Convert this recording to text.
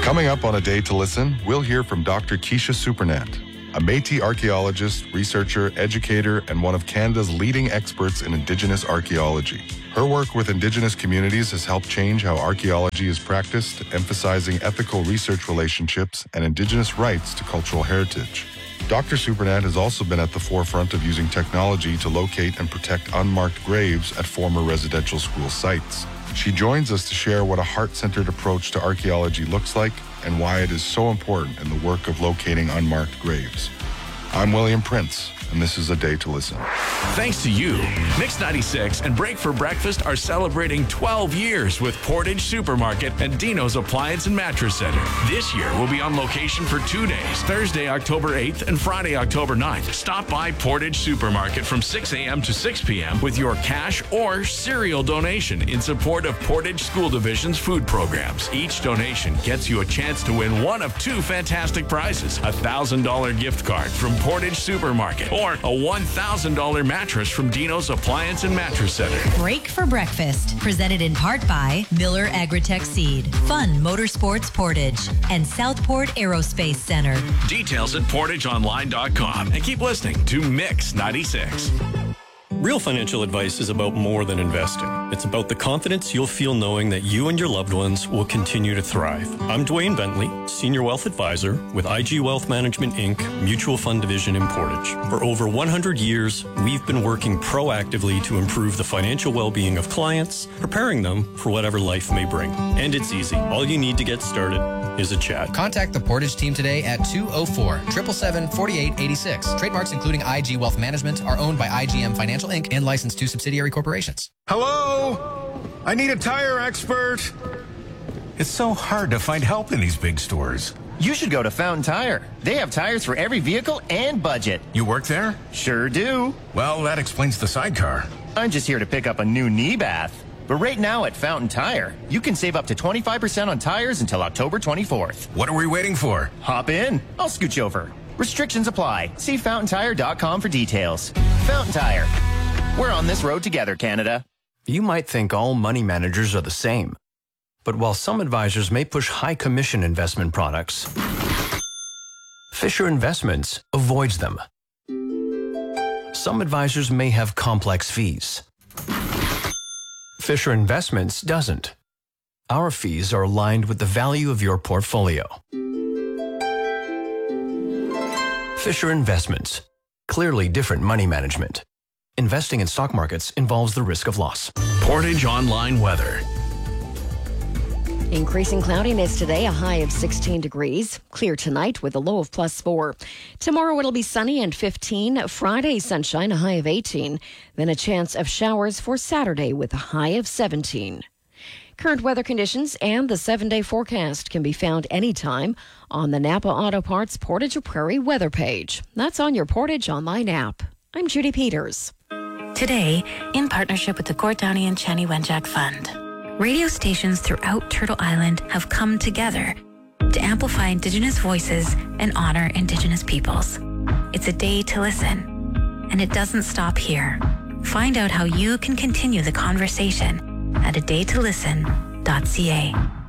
Coming up on A Day to Listen, we'll hear from Dr. Keisha Supernant, a Métis archaeologist, researcher, educator, and one of Canada's leading experts in Indigenous archaeology. Her work with Indigenous communities has helped change how archaeology is practiced, emphasizing ethical research relationships and Indigenous rights to cultural heritage. Dr. Supernant has also been at the forefront of using technology to locate and protect unmarked graves at former residential school sites. She joins us to share what a heart-centered approach to archaeology looks like and why it is so important in the work of locating unmarked graves. I'm William Prince, and this is A Day to Listen. Thanks to you, Mix 96 and Break for Breakfast are celebrating 12 years with Portage Supermarket and Dino's Appliance and Mattress Center. This year, we'll be on location for 2 days, Thursday, October 8th and Friday, October 9th. Stop by Portage Supermarket from 6 a.m. to 6 p.m. with your cash or cereal donation in support of Portage School Division's food programs. Each donation gets you a chance to win one of two fantastic prizes, a $1,000 gift card from Portage Supermarket or a $1,000 mattress from Dino's Appliance and Mattress Center. Break for Breakfast, presented in part by Miller Agritech Seed, Fun Motorsports Portage, and Southport Aerospace Center. Details at portageonline.com. And keep listening to Mix 96. Real financial advice is about more than investing. It's about the confidence you'll feel knowing that you and your loved ones will continue to thrive. I'm Dwayne Bentley, Senior Wealth Advisor with IG Wealth Management Inc., Mutual Fund Division in Portage. For over 100 years, we've been working proactively to improve the financial well-being of clients, preparing them for whatever life may bring. And it's easy. All you need to get started is a chat. Contact the Portage team today at 204-777-4886. Trademarks including IG Wealth Management are owned by IGM Financial Inc. and licensed to subsidiary corporations. Hello? I need a tire expert. It's so hard to find help in these big stores. You should go to Fountain Tire. They have tires for every vehicle and budget. You work there? Sure do. Well, that explains the sidecar. I'm just here to pick up a new knee bath. But right now at Fountain Tire, you can save up to 25% on tires until October 24th. What are we waiting for? Hop in. I'll scooch over. Restrictions apply. See fountaintire.com for details. Fountain Tire. We're on this road together, Canada. You might think all money managers are the same. But while some advisors may push high commission investment products, Fisher Investments avoids them. Some advisors may have complex fees. Fisher Investments doesn't. Our fees are aligned with the value of your portfolio. Fisher Investments. Clearly different money management. Investing in stock markets involves the risk of loss. Portage Online Weather. Increasing cloudiness today, a high of 16 degrees. Clear tonight with a low of +4. Tomorrow it'll be sunny and 15. Friday, sunshine, a high of 18. Then a chance of showers for Saturday with a high of 17. Current weather conditions and the 7-day forecast can be found anytime on the Napa Auto Parts Portage Prairie weather page. That's on your Portage Online app. I'm Judy Peters. Today, in partnership with the Gord Downie and Chani Wenjack Fund, radio stations throughout Turtle Island have come together to amplify Indigenous voices and honor Indigenous peoples. It's a day to listen, and it doesn't stop here. Find out how you can continue the conversation at adaytolisten.ca.